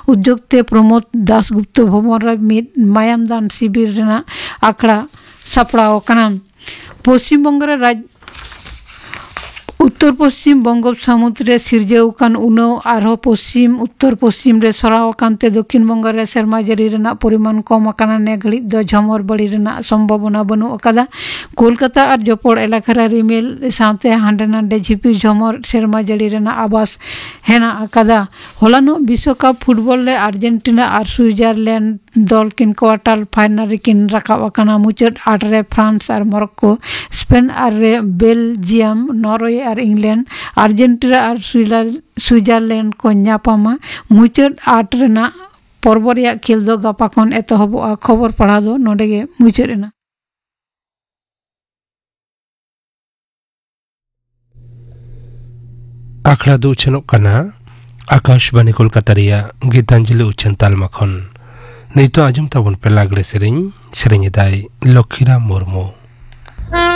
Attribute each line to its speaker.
Speaker 1: उद्योगते प्रमोद दासगुप्त भवन रे मिद मायाम दान शिविर रेना आखड़ा सापड़ाव कना। पश्चिम बंग रे उत्तर पश्चिम बंगोपसागर रे सिरजाउकान उनाव आरो पश्चिम उत्तर पश्चिम रे सरावकानते दक्षिण बंग रे सेरमा जारी रेना परिमाण कम आकाना ने घड़ी दो झमर बड़ी रेना संभावना बनु अकादा। कोलकाता और जपड़ एलाका रे रिमेल साथे हांडे नांडे झिपिर झमर सेरमा जारी रेना आवास हेना अकादा। हलानो विश्वकप फुटबॉल रे अर्जेंटीना और स्विट्जरलैंड दल किन क्वार्टर फाइनल रे किन राकाब आकाना। मुचाद 8 रे फ्रांस और मोरक्को, स्पेन और बेल्जियम, नॉर्वे और इंग्लैंड, अर्जेंटीना और स्विट्जरलैंड को न्यापामा। मुचाद 8 रेना पर्व रेया खेल दो गापा खन एतहबोआ। खबर पढ़ा दो नोडेगे मुचाद रेना।
Speaker 2: आखड़ा दो उछनों कना आकाशवाणी कोलकाता रिया गीतांजलि उछन तालमा खन नहीं तो आजम ताबन पे लागड़े सेरें दाई लखीराम मुर्मू।